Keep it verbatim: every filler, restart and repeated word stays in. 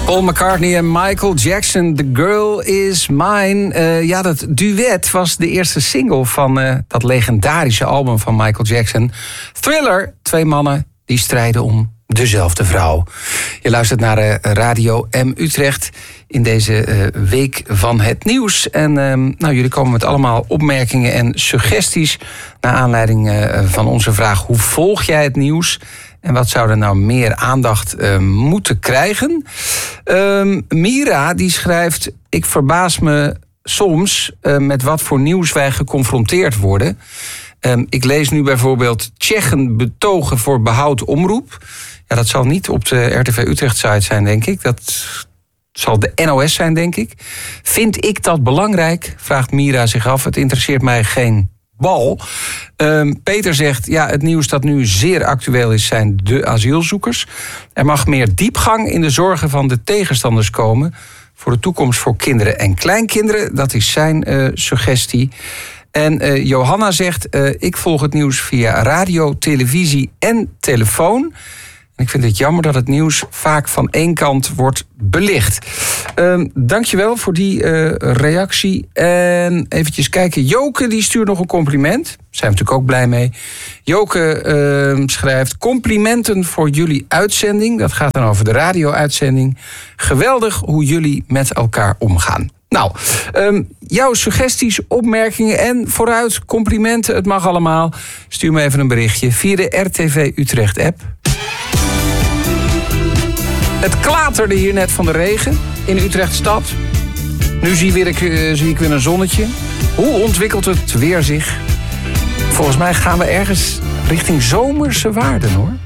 Paul McCartney en Michael Jackson, The Girl Is Mine. Uh, ja, dat duet was de eerste single van uh, dat legendarische album van Michael Jackson. Thriller, twee mannen die strijden om dezelfde vrouw. Je luistert naar uh, Radio M Utrecht in deze uh, week van het nieuws. En uh, nou, jullie komen met allemaal opmerkingen en suggesties naar aanleiding uh, van onze vraag: hoe volg jij het nieuws? En wat zou er nou meer aandacht uh, moeten krijgen? Uh, Mira die schrijft: ik verbaas me soms uh, met wat voor nieuws wij geconfronteerd worden. Uh, ik lees nu bijvoorbeeld Tsjechen betogen voor behoud omroep. Ja, dat zal niet op de R T V Utrecht-site zijn, denk ik. Dat zal de N O S zijn, denk ik. Vind ik dat belangrijk? Vraagt Mira zich af. Het interesseert mij geen bal. Uh, Peter zegt: ja, het nieuws dat nu zeer actueel is zijn de asielzoekers. Er mag meer diepgang in de zorgen van de tegenstanders komen voor de toekomst voor kinderen en kleinkinderen. Dat is zijn uh, suggestie. En uh, Johanna zegt: uh, ik volg het nieuws via radio, televisie en telefoon. En ik vind het jammer dat het nieuws vaak van één kant wordt belicht. Uh, dankjewel voor die uh, reactie. En eventjes kijken. Joke die stuurt nog een compliment. Daar zijn we natuurlijk ook blij mee. Joke uh, schrijft: complimenten voor jullie uitzending. Dat gaat dan over de radio-uitzending. Geweldig hoe jullie met elkaar omgaan. Nou, um, jouw suggesties, opmerkingen en vooruit complimenten, het mag allemaal. Stuur me even een berichtje via de R T V Utrecht-app. Het klaterde hier net van de regen in Utrecht-stad. Nu zie, weer ik, uh, zie ik weer een zonnetje. Hoe ontwikkelt het weer zich? Volgens mij gaan we ergens richting zomerse waarden, hoor.